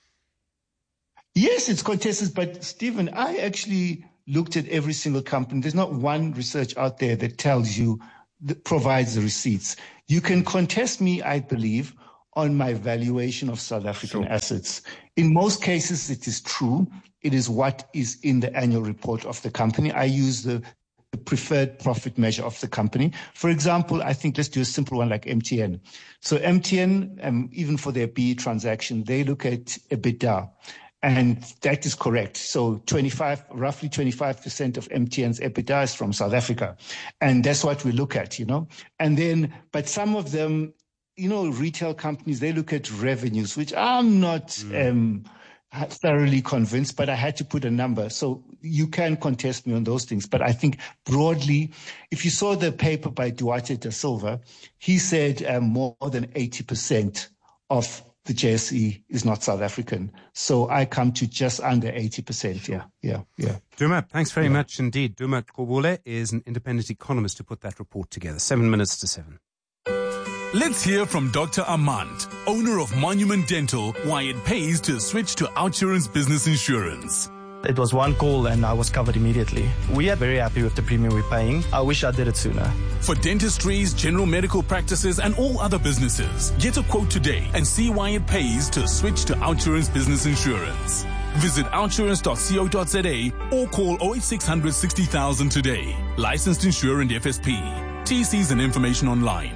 Yes, it's contested, but Stephen, I actually looked at every single company. There's not one research out there that tells you, that provides the receipts. You can contest me, I believe, on my valuation of South African assets. In most cases, it is true. It is what is in the annual report of the company. I use the preferred profit measure of the company. For example, I think let's do a simple one like MTN. So MTN, even for their BE transaction, they look at EBITDA, and that is correct. So roughly 25% of MTN's EBITDA is from South Africa, and that's what we look at, And then, but some of them, retail companies, they look at revenues, which I'm not thoroughly convinced, but I had to put a number. So you can contest me on those things. But I think broadly, if you saw the paper by Duarte da Silva, he said more than 80% of the JSE is not South African. So I come to just under 80%. Yeah. Duma, thanks very much indeed. Duma Qubule is an independent economist to put that report together. 7 minutes to 7. Let's hear from Dr. Amant, owner of Monument Dental, why it pays to switch to OUTsurance Business Insurance. It was one call and I was covered immediately. We are very happy with the premium we're paying. I wish I did it sooner. For dentistries, general medical practices and all other businesses, get a quote today and see why it pays to switch to OUTsurance Business Insurance. Visit outsurance.co.za or call 08600 60,000 today. Licensed insurer and FSP. TCs and information online.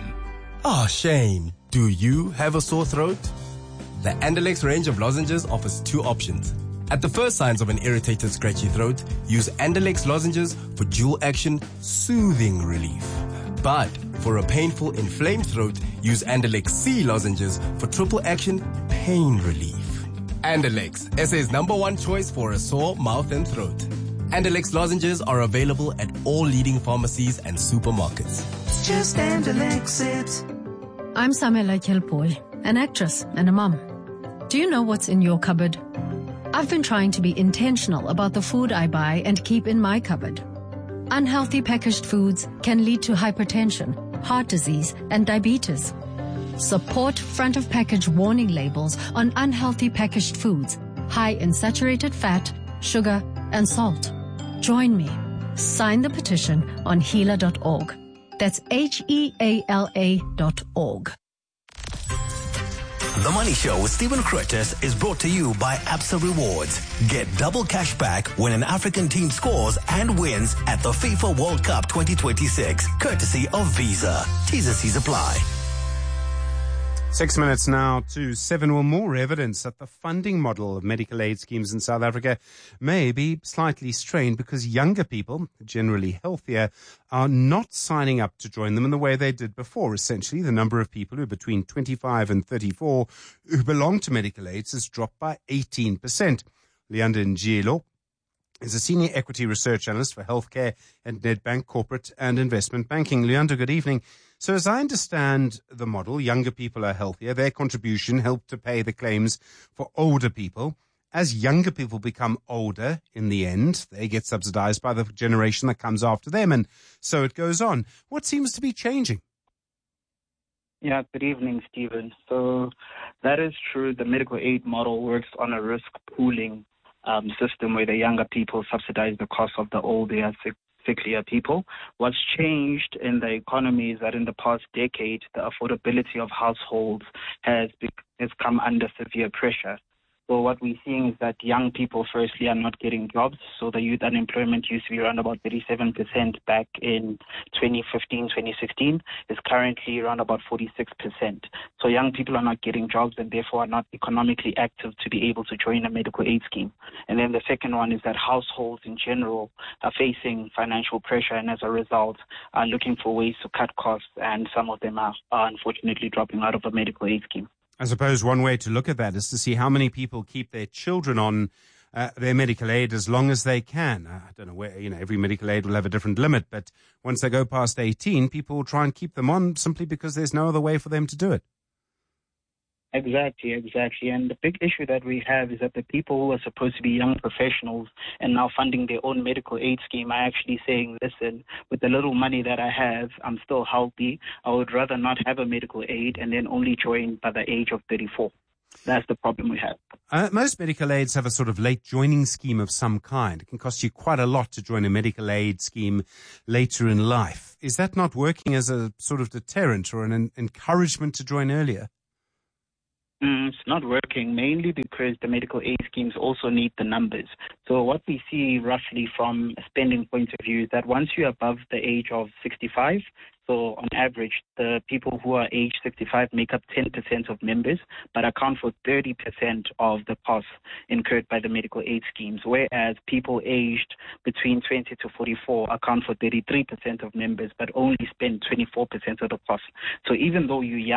Shame. Do you have a sore throat? The Andalex range of lozenges offers two options. At the first signs of an irritated, scratchy throat, use Andalex lozenges for dual action, soothing relief. But for a painful, inflamed throat, use Andalex C lozenges for triple action, pain relief. Andalex, SA's #1 choice for a sore mouth and throat. Andalex lozenges are available at all leading pharmacies and supermarkets. Just Andalex it. I'm Samela Kilpoy, an actress and a mum. Do you know what's in your cupboard? I've been trying to be intentional about the food I buy and keep in my cupboard. Unhealthy packaged foods can lead to hypertension, heart disease, and diabetes. Support front of package warning labels on unhealthy packaged foods, high in saturated fat, sugar, and salt. Join me. Sign the petition on heala.org. That's HEALA.org. The Money Show with Stephen Curtis is brought to you by Absa Rewards. Get double cash back when an African team scores and wins at the FIFA World Cup 2026, courtesy of Visa. T's and C's apply. 6 minutes now to 7. Well, more evidence that the funding model of medical aid schemes in South Africa may be slightly strained because younger people, generally healthier, are not signing up to join them in the way they did before. Essentially, the number of people who are between 25 and 34 who belong to medical aids has dropped by 18%. Leander Njilo is a senior equity research analyst for healthcare and Nedbank Corporate and Investment Banking. Leander, good evening. So as I understand the model, younger people are healthier. Their contribution helped to pay the claims for older people. As younger people become older, in the end, they get subsidized by the generation that comes after them. And so it goes on. What seems to be changing? Yeah, good evening, Stephen. So that is true. The medical aid model works on a risk pooling system where the younger people subsidize the cost of the older, sicklier people. What's changed in the economy is that in the past decade, the affordability of households has come under severe pressure. So what we're seeing is that young people, firstly, are not getting jobs. So the youth unemployment used to be around about 37% back in 2015, 2016. It's currently around about 46%. So young people are not getting jobs and therefore are not economically active to be able to join a medical aid scheme. And then the second one is that households in general are facing financial pressure and as a result are looking for ways to cut costs, and some of them are unfortunately dropping out of a medical aid scheme. I suppose one way to look at that is to see how many people keep their children on their medical aid as long as they can. I don't know where, every medical aid will have a different limit, but once they go past 18, people will try and keep them on simply because there's no other way for them to do it. Exactly. And the big issue that we have is that the people who are supposed to be young professionals and now funding their own medical aid scheme are actually saying, listen, with the little money that I have, I'm still healthy. I would rather not have a medical aid and then only join by the age of 34. That's the problem we have. Most medical aids have a sort of late joining scheme of some kind. It can cost you quite a lot to join a medical aid scheme later in life. Is that not working as a sort of deterrent or an encouragement to join earlier? It's not working, mainly because the medical aid schemes also need the numbers. So what we see roughly from a spending point of view is that once you're above the age of 65, so on average, the people who are age 65 make up 10% of members, but account for 30% of the costs incurred by the medical aid schemes, whereas people aged between 20 to 44 account for 33% of members, but only spend 24% of the costs. So even though you're young,